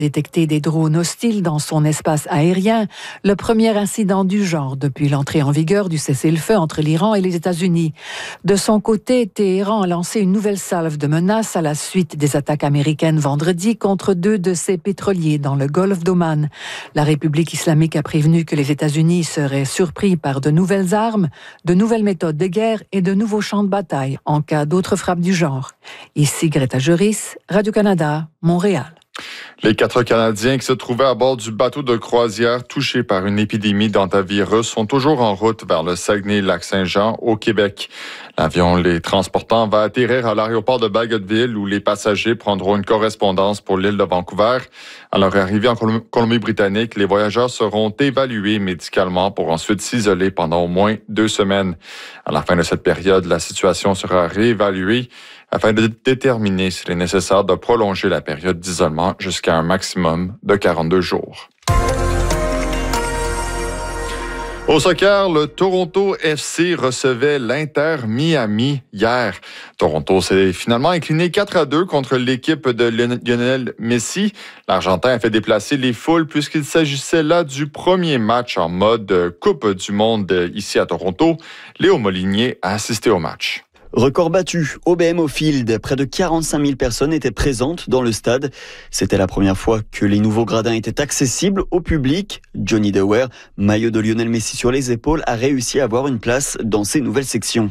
détecté des drones hostiles dans son espace aérien, le premier incident du genre depuis l'entrée en vigueur du cessez-le-feu entre l'Iran et les États-Unis. De son côté, Téhéran a lancé une nouvelle salve de menaces à la suite des attaques américaines vendredi contre 2 de ses pétroliers dans le golfe d'Oman. La République islamique a prévenu que les États-Unis seraient surpris par de nouvelles armes, de nouvelles méthodes de guerre et de nouveaux champs de bataille en cas d'autres frappes du genre. Ici Greta Juris, Radio-Canada, Montréal. Les 4 Canadiens qui se trouvaient à bord du bateau de croisière touché par une épidémie d'hantavirus sont toujours en route vers le Saguenay-Lac-Saint-Jean au Québec. L'avion les transportant va atterrir à l'aéroport de Bagotville où les passagers prendront une correspondance pour l'île de Vancouver. À leur arrivée en Colombie-Britannique, les voyageurs seront évalués médicalement pour ensuite s'isoler pendant au moins 2 semaines. À la fin de cette période, la situation sera réévaluée afin de déterminer s'il est nécessaire de prolonger la période d'isolement jusqu'à un maximum de 42 jours. Au soccer, le Toronto FC recevait l'Inter Miami hier. Toronto s'est finalement incliné 4-2 contre l'équipe de Lionel Messi. L'Argentin a fait déplacer les foules puisqu'il s'agissait là du premier match en mode Coupe du Monde ici à Toronto. Léo Molinier a assisté au match. Record battu au BMO Field. Près de 45 000 personnes étaient présentes dans le stade. C'était la première fois que les nouveaux gradins étaient accessibles au public. Johnny Dewar, maillot de Lionel Messi sur les épaules, a réussi à avoir une place dans ces nouvelles sections.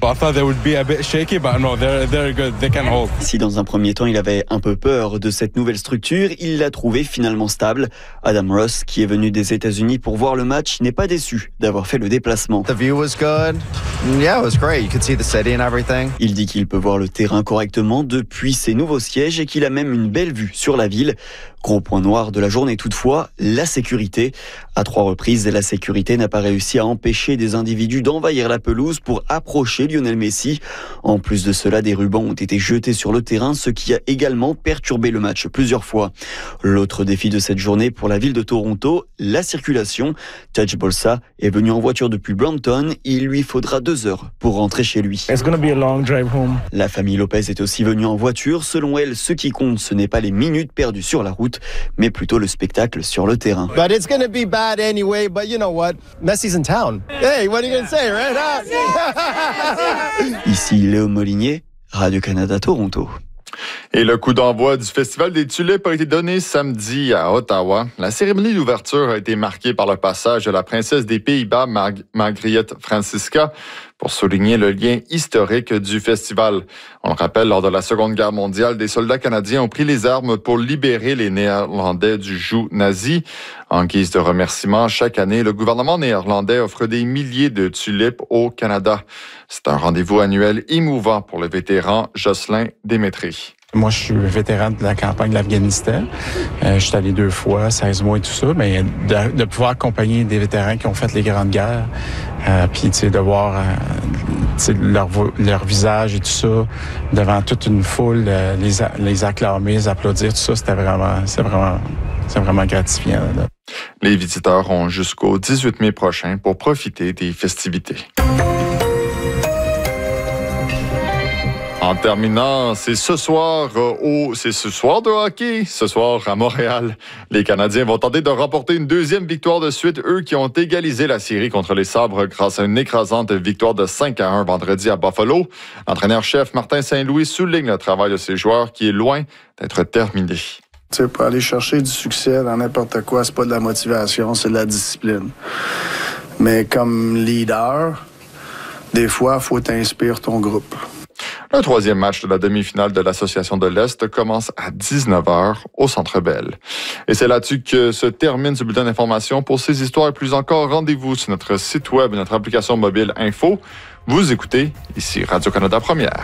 Si dans un premier temps il avait un peu peur de cette nouvelle structure, il l'a trouvée finalement stable. Adam Ross, qui est venu des États-Unis pour voir le match, n'est pas déçu d'avoir fait le déplacement. The view was good. Yeah, it was great. You could see the city and everything. Il dit qu'il peut voir le terrain correctement depuis ses nouveaux sièges et qu'il a même une belle vue sur la ville. Gros point noir de la journée toutefois, la sécurité. À 3 reprises, la sécurité n'a pas réussi à empêcher des individus d'envahir la pelouse pour approcher Lionel Messi. En plus de cela, des rubans ont été jetés sur le terrain, ce qui a également perturbé le match plusieurs fois. L'autre défi de cette journée pour la ville de Toronto, la circulation. Taj Bolsa est venu en voiture depuis Brampton. Il lui faudra 2 heures pour rentrer chez lui. It's gonna be a long drive home. La famille Lopez est aussi venue en voiture. Selon elle, ce qui compte, ce n'est pas les minutes perdues sur la route, mais plutôt le spectacle sur le terrain. But it's going to be bad anyway, but you know what? Messi's in town. Hey, what are you going to say, right? Ici Léo Molinier, Radio-Canada Toronto. Et le coup d'envoi du Festival des Tulipes a été donné samedi à Ottawa. La cérémonie d'ouverture a été marquée par le passage de la princesse des Pays-Bas, Margriet Francisca, pour souligner le lien historique du festival. On le rappelle, lors de la Seconde Guerre mondiale, des soldats canadiens ont pris les armes pour libérer les Néerlandais du joug nazi. En guise de remerciement, chaque année, le gouvernement néerlandais offre des milliers de tulipes au Canada. C'est un rendez-vous annuel émouvant pour le vétéran Jocelyn Démétry. Moi, je suis vétéran de la campagne de l'Afghanistan. Je suis allé 2 fois, 16 mois et tout ça. Mais de pouvoir accompagner des vétérans qui ont fait les grandes guerres, puis de voir leur visage et tout ça devant toute une foule, les acclamer, les applaudir, tout ça, c'est vraiment gratifiant. Là. Les visiteurs ont jusqu'au 18 mai prochain pour profiter des festivités. En terminant, c'est ce soir de hockey, ce soir à Montréal. Les Canadiens vont tenter de remporter une 2e victoire de suite, eux qui ont égalisé la série contre les Sabres grâce à une écrasante victoire de 5-1 vendredi à Buffalo. L'entraîneur-chef Martin Saint-Louis souligne le travail de ses joueurs qui est loin d'être terminé. Tu sais, pour aller chercher du succès dans n'importe quoi, c'est pas de la motivation, c'est de la discipline. Mais comme leader, des fois, il faut t'inspirer ton groupe. Le 3e match de la demi-finale de l'Association de l'Est commence à 19h au Centre Bell. Et c'est là-dessus que se termine ce bulletin d'information. Pour ces histoires et plus encore, rendez-vous sur notre site web et notre application mobile Info. Vous écoutez ici Radio-Canada Première.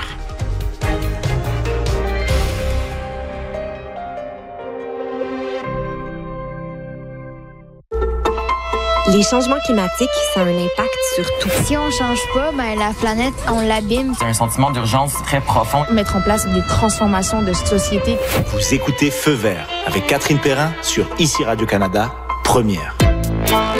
Les changements climatiques, ça a un impact sur tout. Si on change pas, la planète, on l'abîme. C'est un sentiment d'urgence très profond. Mettre en place des transformations de société. Vous écoutez Feu vert avec Catherine Perrin sur ici Radio-Canada Première.